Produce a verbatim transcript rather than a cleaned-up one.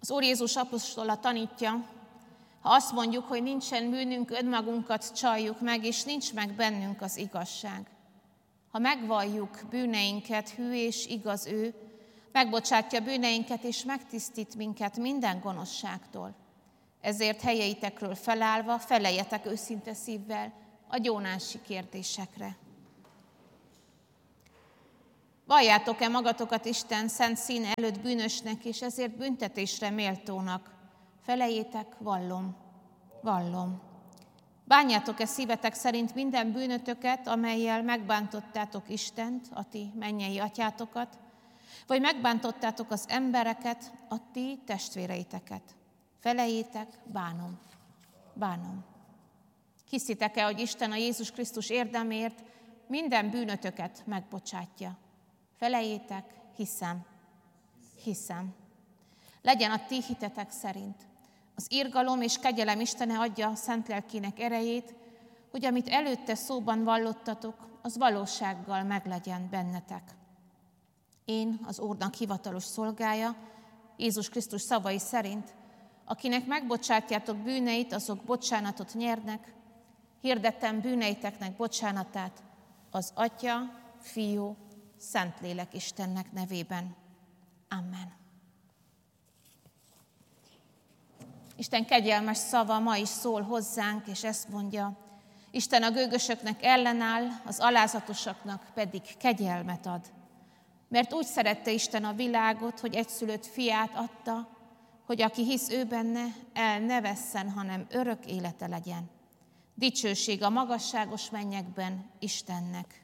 Az Úr Jézus apostola tanítja, ha azt mondjuk, hogy nincsen bűnünk, önmagunkat csaljuk meg, és nincs meg bennünk az igazság. Ha megvalljuk bűneinket, hű és igaz ő, megbocsátja bűneinket, és megtisztít minket minden gonoszságtól. Ezért helyeitekről felállva feleljetek őszinte szívvel a gyónási kérdésekre. Valljátok-e magatokat Isten szent színe előtt bűnösnek, és ezért büntetésre méltónak? Felejétek, vallom, vallom. Bánjátok-e szívetek szerint minden bűnötöket, amellyel megbántottátok Istent, a ti mennyei atyátokat, vagy megbántottátok az embereket, a ti testvéreiteket? Felejétek, bánom, bánom. Hiszitek-e, hogy Isten a Jézus Krisztus érdemért minden bűnötöket megbocsátja? Felejétek, hiszem, hiszem. Legyen a ti hitetek szerint. Az irgalom és kegyelem Istene adja a szent lelkének erejét, hogy amit előtte szóban vallottatok, az valósággal meglegyen bennetek. Én, az Úrnak hivatalos szolgája, Jézus Krisztus szavai szerint, akinek megbocsátjátok bűneit, azok bocsánatot nyernek, hirdettem bűneiteknek bocsánatát az Atya, Fiú, Szentlélek Istennek nevében. Amen. Isten kegyelmes szava ma is szól hozzánk, és ezt mondja, Isten a gőgösöknek ellenáll, az alázatosaknak pedig kegyelmet ad. Mert úgy szerette Isten a világot, hogy egyszülött fiát adta, hogy aki hisz ő benne, el ne vesszen, hanem örök élete legyen. Dicsőség a magasságos mennyekben Istennek.